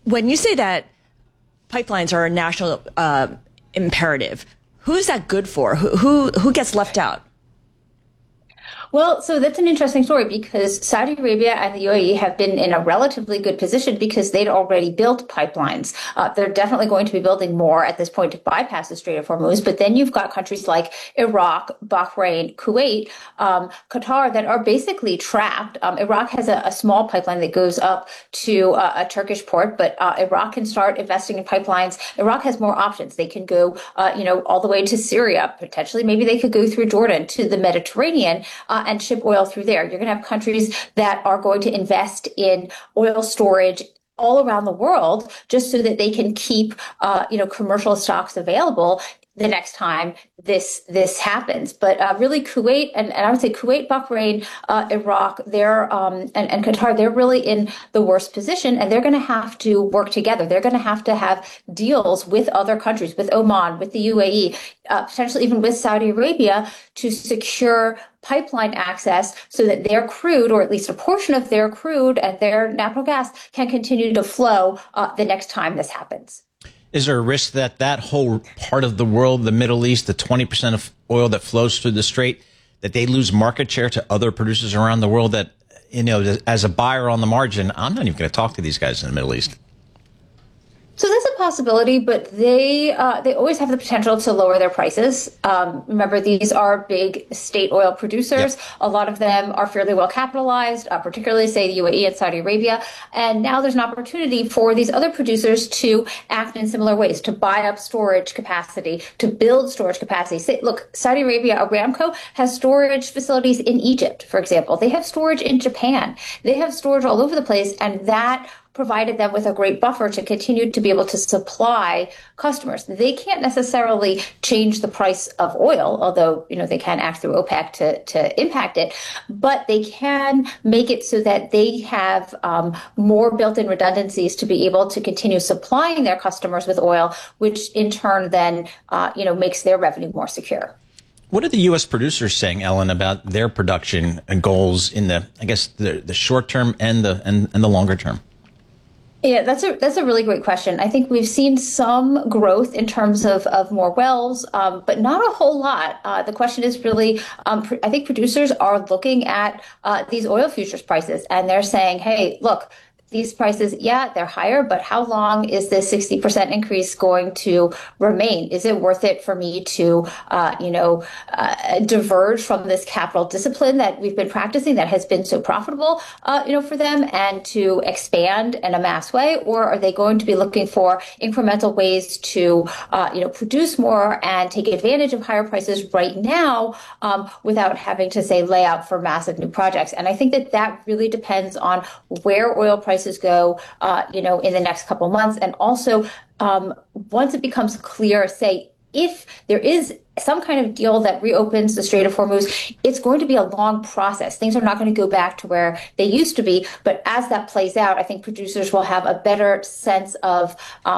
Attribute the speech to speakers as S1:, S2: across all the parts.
S1: When you say that pipelines are a national imperative, who is that good for? Who gets left out?
S2: Well, so that's an interesting story because Saudi Arabia and the UAE have been in a relatively good position because they'd already built pipelines. They're definitely going to be building more at this point to bypass the Strait of Hormuz. But then you've got countries like Iraq, Bahrain, Kuwait, Qatar that are basically trapped. Iraq has a small pipeline that goes up to a Turkish port, but Iraq can start investing in pipelines. Iraq has more options. They can go, all the way to Syria. Potentially, maybe they could go through Jordan to the Mediterranean. And ship oil through there. You're going to have countries that are going to invest in oil storage all around the world just so that they can keep, commercial stocks available the next time this happens. But really Kuwait and I would say Kuwait, Bahrain, Iraq, and Qatar, they're really in the worst position, and they're going to have to work together. They're going to have deals with other countries, with Oman, with the UAE, potentially even with Saudi Arabia to secure pipeline access so that their crude, or at least a portion of their crude and their natural gas, can continue to flow the next time this happens.
S3: Is there a risk that whole part of the world, the Middle East, the 20% of oil that flows through the strait, that they lose market share to other producers around the world that, as a buyer on the margin, I'm not even going to talk to these guys in the Middle East?
S2: So that's a possibility, but they always have the potential to lower their prices. Remember, these are big state oil producers. Yep. A lot of them are fairly well capitalized, particularly, say, the UAE and Saudi Arabia. And now there's an opportunity for these other producers to act in similar ways, to buy up storage capacity, to build storage capacity. Say, look, Saudi Arabia, Aramco, has storage facilities in Egypt, for example. They have storage in Japan. They have storage all over the place, and that provided them with a great buffer to continue to be able to supply customers. They can't necessarily change the price of oil, although, they can act through OPEC to impact it, but they can make it so that they have more built-in redundancies to be able to continue supplying their customers with oil, which in turn then, makes their revenue more secure.
S3: What are the U.S. producers saying, Ellen, about their production goals in the short term and the longer term?
S2: Yeah, that's a really great question. I think we've seen some growth in terms of more wells, but not a whole lot. The question is really, I think producers are looking at these oil futures prices, and they're saying, hey, look, these prices, they're higher, but how long is this 60% increase going to remain? Is it worth it for me to, diverge from this capital discipline that we've been practicing that has been so profitable, for them, and to expand in a mass way? Or are they going to be looking for incremental ways to, produce more and take advantage of higher prices right now, without having to, say, lay out for massive new projects? And I think that really depends on where oil prices go, in the next couple months. And also, once it becomes clear, say, if there is some kind of deal that reopens the Strait of Hormuz, it's going to be a long process. Things are not going to go back to where they used to be. But as that plays out, I think producers will have a better sense of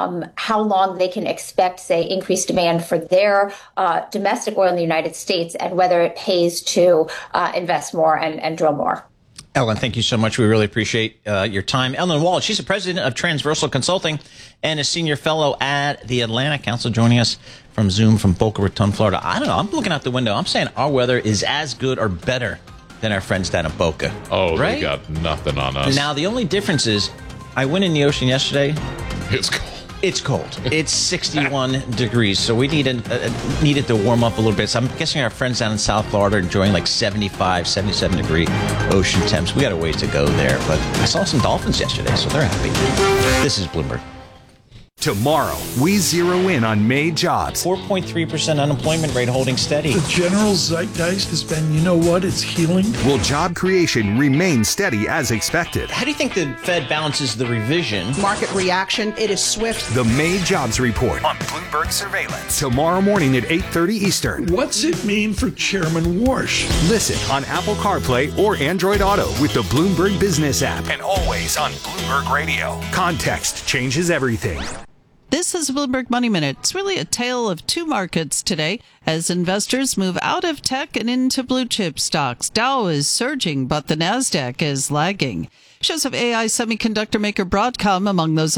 S2: how long they can expect, say, increased demand for their domestic oil in the United States, and whether it pays to invest more and drill more.
S3: Ellen, thank you so much. We really appreciate your time. Ellen Wald, she's the president of Transversal Consulting and a senior fellow at the Atlantic Council, joining us from Zoom from Boca Raton, Florida. I don't know. I'm looking out the window. I'm saying our weather is as good or better than our friends down in Boca.
S4: Oh,
S3: right?
S4: They got nothing on us.
S3: Now, the only difference is I went in the ocean yesterday.
S4: It's cold.
S3: It's cold. It's 61 degrees, so we needed to warm up a little bit. So I'm guessing our friends down in South Florida are enjoying like 75, 77-degree ocean temps. We got a ways to go there, but I saw some dolphins yesterday, so they're happy. This is Bloomberg.
S5: Tomorrow, we zero in on May jobs.
S3: 4.3% unemployment rate holding steady.
S6: The general zeitgeist has been, it's healing.
S5: Will job creation remain steady as expected?
S3: How do you think the Fed balances the revision?
S7: Market reaction, it is swift.
S5: The May jobs report on Bloomberg Surveillance. Tomorrow morning at 8:30 Eastern.
S6: What's it mean for Chairman Warsh?
S5: Listen on Apple CarPlay or Android Auto with the Bloomberg Business app. And always on Bloomberg Radio. Context changes everything.
S8: This is Bloomberg Money Minute. It's really a tale of two markets today as investors move out of tech and into blue chip stocks. Dow is surging, but the Nasdaq is lagging. Shows of AI semiconductor maker Broadcom among those